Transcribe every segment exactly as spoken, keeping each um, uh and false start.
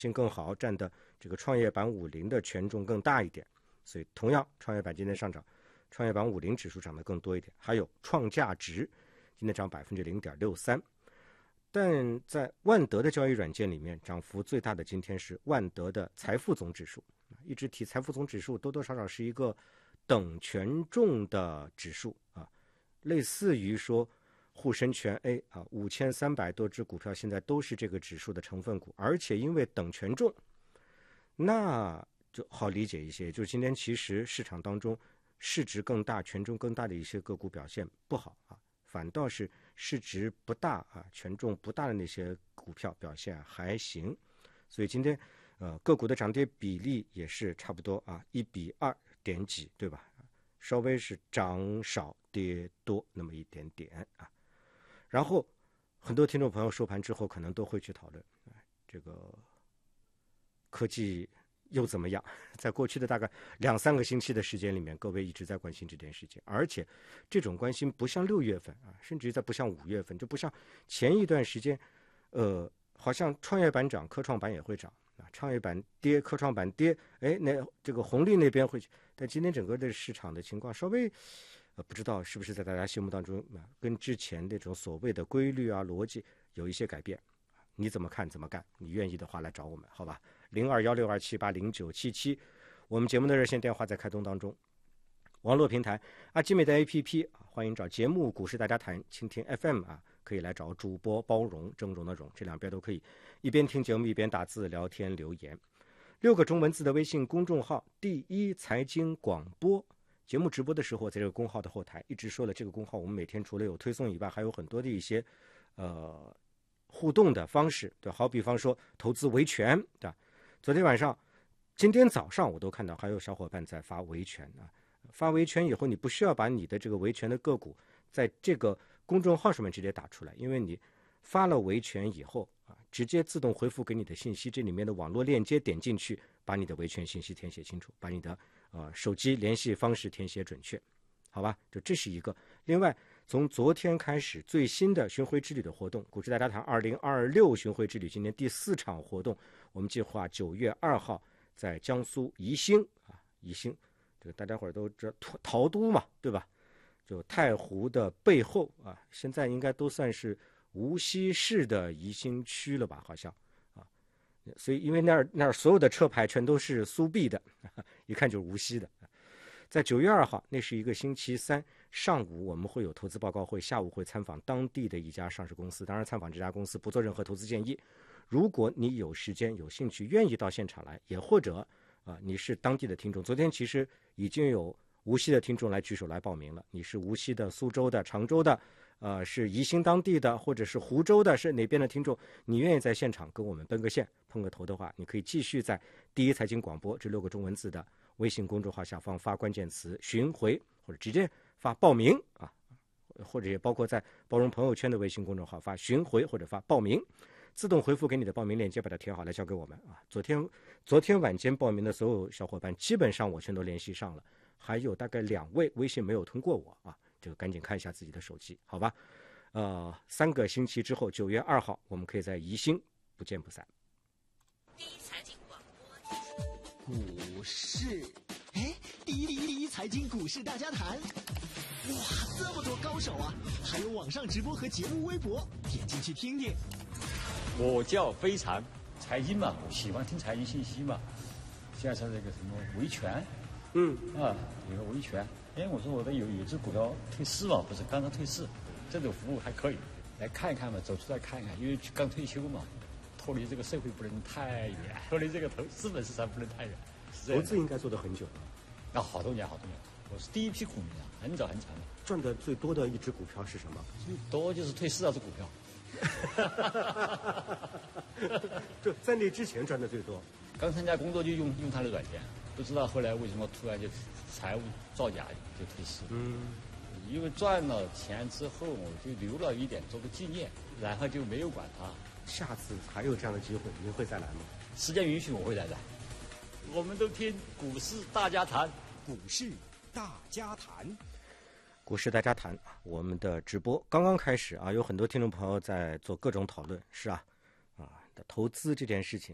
性更好，占的这个创业板五零的权重更大一点，所以同样创业板今天上涨，创业板五零指数涨得更多一点。还有创价值今天涨百分之零点六三，但在万德的交易软件里面，涨幅最大的今天是万德的财富总指数。一直提财富总指数，多多少少是一个等权重的指数啊，类似于说沪深全 A 啊，五千三百多只股票现在都是这个指数的成分股，而且因为等权重，那就好理解一些。就是今天其实市场当中市值更大、权重更大的一些个股表现不好啊，反倒是市值不大啊、权重不大的那些股票表现还行。所以今天呃个股的涨跌比例也是差不多啊，一比二点几，对吧？稍微是涨少跌多那么一点点啊。然后很多听众朋友收盘之后可能都会去讨论，这个科技又怎么样？在过去的大概两三个星期的时间里面，各位一直在关心这件事情，而且这种关心不像六月份啊，甚至于在不像五月份，就不像前一段时间，呃，好像创业板涨，科创板也会涨啊，创业板跌，科创板跌，哎，那这个红利那边会，但今天整个的市场的情况稍微。呃，不知道是不是在大家心目当中啊，跟之前那种所谓的规律啊、逻辑有一些改变？你怎么看？怎么干？你愿意的话来找我们，好吧？零二幺六二七八零九七七，我们节目的热线电话在开通当中。网络平台阿基美的 A P P 啊，欢迎找节目《股市大家谈》，蜻蜓 F M 啊，可以来找主播包容峥嵘的嵘，这两边都可以一边听节目一边打字聊天留言。六个中文字的微信公众号第一财经广播。节目直播的时候，在这个公号的后台一直说了，这个公号我们每天除了有推送以外，还有很多的一些呃互动的方式，对，好比方说投资维权，对吧？昨天晚上、今天早上我都看到还有小伙伴在发维权啊，发维权以后，你不需要把你的这个维权的个股在这个公众号上面直接打出来，因为你发了维权以后啊，直接自动回复给你的信息，这里面的网络链接点进去，把你的维权信息填写清楚，把你的呃，手机联系方式填写准确，好吧？就这是一个。另外，从昨天开始，最新的巡回之旅的活动，股市大家谈二零二六巡回之旅，今年第四场活动，我们计划九月二号在江苏宜兴啊，宜兴，这个大家伙儿都知道陶都嘛，对吧？就太湖的背后啊，现在应该都算是无锡市的宜兴区了吧？好像。所以因为那儿那儿所有的车牌全都是苏 B 的，一看就是无锡的。在九月二号，那是一个星期三上午，我们会有投资报告会，下午会参访当地的一家上市公司。当然，参访这家公司不做任何投资建议。如果你有时间、有兴趣、愿意到现场来，也或者啊、呃、你是当地的听众，昨天其实已经有无锡的听众来举手来报名了。你是无锡的、苏州的、常州的。呃，是宜兴当地的，或者是湖州的，是哪边的听众？你愿意在现场跟我们奔个线、碰个头的话，你可以继续在第一财经广播这六个中文字的微信公众号下方发关键词“巡回”，或者直接发报名啊，或者也包括在包容朋友圈的微信公众号发“巡回”或者发报名，自动回复给你的报名链接，把它贴好来交给我们啊。昨天昨天晚间报名的所有小伙伴，基本上我全都联系上了，还有大概两位微信没有通过我啊。这个赶紧看一下自己的手机，好吧？呃，三个星期之后，九月二号，我们可以在宜兴不见不散。 第一财经广播，股市，哎，第一第一第一财经股市大家谈，哇，这么多高手啊！还有网上直播和节目微博，点进去听听。 我叫非常财经嘛，我喜欢听财经信息嘛。现在是那个什么维权， 嗯啊，有个维权。哎，我说我的有有只股票退市嘛，不是刚刚退市，这种服务还可以，来看一看嘛，走出来看一看，因为刚退休嘛，脱离这个社会不能太远，脱离这个投资本市场不能太远。 投资应该做得很久了， 啊，好多年好多年，我是第一批股民啊，很早很早了。 赚的最多的一只股票是什么？ 最多就是退市那只股票。就在那之前赚的最多。 刚参加工作就用用他的软件，不知道后来为什么突然就财务造假就退市。 嗯， 因为赚了钱之后，我就留了一点做个纪念，然后就没有管它。 下次还有这样的机会，您会再来吗？ 时间允许，我会再来。我们都听股市大家谈， 股市大家谈， 股市大家谈，我们的直播刚刚开始啊，有很多听众朋友在做各种讨论，是啊，啊，投资这件事情，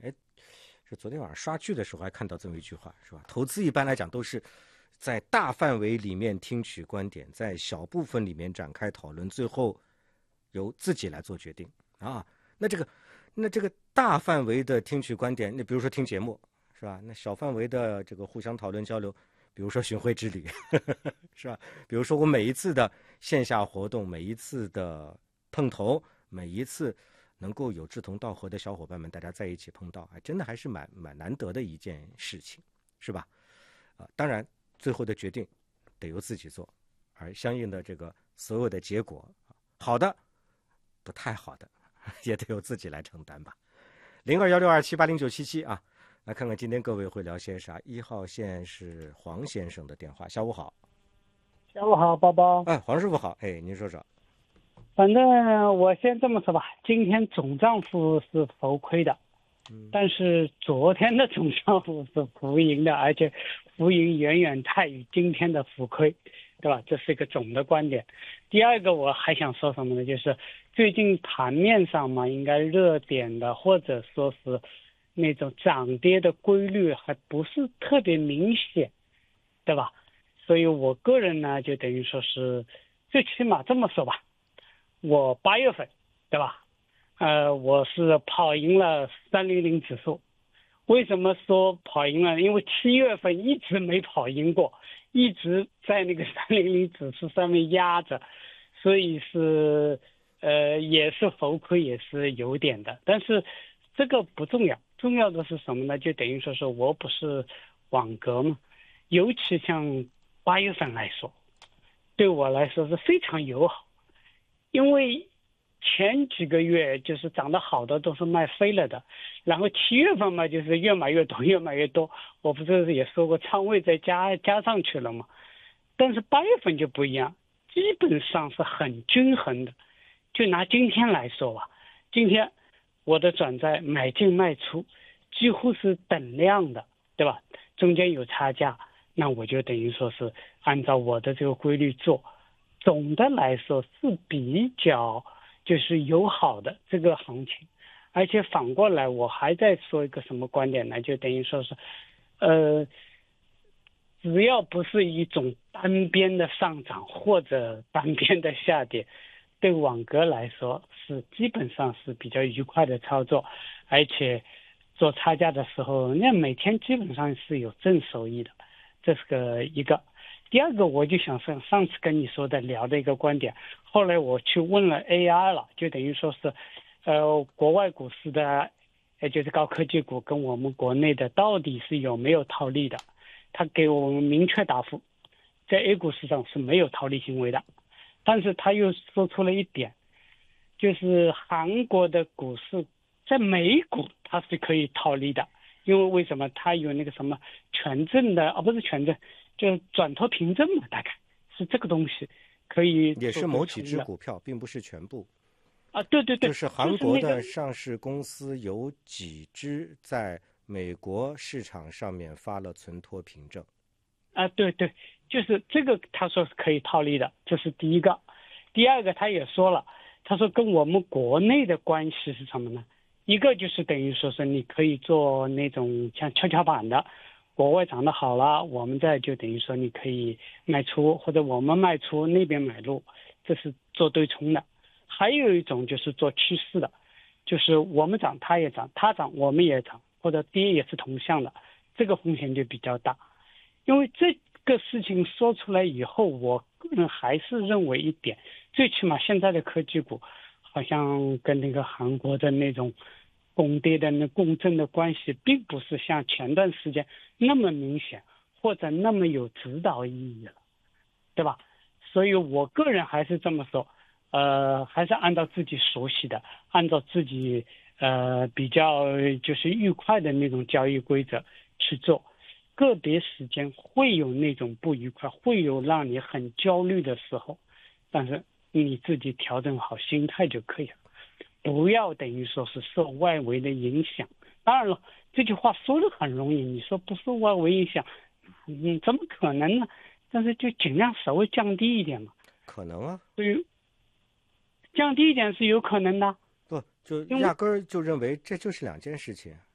哎，是昨天晚上刷剧的时候还看到这么一句话，是吧？投资一般来讲都是在大范围里面听取观点，在小部分里面展开讨论，最后由自己来做决定啊。那这个，那这个大范围的听取观点，那比如说听节目，是吧？那小范围的这个互相讨论交流，比如说巡回之旅，是吧？比如说我每一次的线下活动，每一次的碰头，每一次能够有志同道合的小伙伴们大家在一起碰到，哎，真的还是蛮蛮难得的一件事情，是吧？啊，当然最后的决定得由自己做，而相应的这个所有的结果，好的不太好的也得由自己来承担吧。零二幺六二七八零九七七啊，来看看今天各位会聊些啥。一号线是黄先生的电话，下午好。 下午好，包包。 哎，黄师傅好。哎，您说说。 反正我先这么说吧，今天总账户是浮亏的，嗯，但是昨天的总账户是浮盈的，而且浮盈远远大于今天的浮亏，对吧？这是一个总的观点。第二个我还想说什么呢？就是最近盘面上嘛，应该热点的或者说是那种涨跌的规律还不是特别明显，对吧？所以我个人呢，就等于说是最起码这么说吧，我八月份，对吧？呃，我是跑赢了三零零指数。为什么说跑赢了？因为七月份一直没跑赢过，一直在那个三零零指数上面压着，所以是呃也是浮亏，也是有点的。但是这个不重要，重要的是什么呢？就等于说是我不是网格嘛，尤其像八月份来说，对我来说是非常友好，因为前几个月就是涨得好的都是卖飞了的，然后七月份嘛就是越买越多越买越多，我不是也说过仓位再加加上去了吗？但是八月份就不一样，基本上是很均衡的。就拿今天来说吧，今天我的转债买进卖出几乎是等量的，对吧？中间有差价，那我就等于说是按照我的这个规律做，总的来说是比较就是友好的这个行情。而且反过来我还在说一个什么观点呢？就等于说是呃，只要不是一种单边的上涨或者单边的下跌，对网格来说是基本上是比较愉快的操作，而且做差价的时候那每天基本上是有正收益的，这是个一个。第二个我就想上上次跟你说的聊的一个观点，后来我去问了 A I 了，就等于说是呃国外股市的也就是高科技股跟我们国内的到底是有没有套利的，他给我们明确答复，在 A 股市场是没有套利行为的。但是他又说出了一点，就是韩国的股市在美股它是可以套利的，因为为什么？它有那个什么权证的，哦不是权证，就是转托凭证嘛，大概是这个东西可以。 也是某几只股票，并不是全部。 啊，对对对， 就是韩国的上市公司有几只在美国市场上面发了存托凭证。 啊，对对，就是这个，他说是可以套利的，这是第一个。第二个，他也说了，他说跟我们国内的关系是什么呢？一个就是等于说是你可以做那种像跷跷板的，国外涨得好了，我们这就等于说你可以卖出，或者我们卖出那边买入，这是做对冲的。还有一种就是做趋势的，就是我们涨它也涨，它涨我们也涨，或者跌也是同向的，这个风险就比较大。因为这个事情说出来以后，我个人还是认为一点，最起码现在的科技股好像跟那个韩国的那种共跌的那共振的关系并不是像前段时间那么明显或者那么有指导意义了，对吧？所以我个人还是这么说，呃，还是按照自己熟悉的，按照自己呃比较就是愉快的那种交易规则去做。个别时间会有那种不愉快，会有让你很焦虑的时候，但是你自己调整好心态就可以了，不要等于说是受外围的影响。当然了，这句话说的很容易，你说不受外围影响，嗯，怎么可能呢？但是就尽量稍微降低一点嘛。 可能啊， 对于降低一点是有可能的。 不，就压根儿就认为这就是两件事情。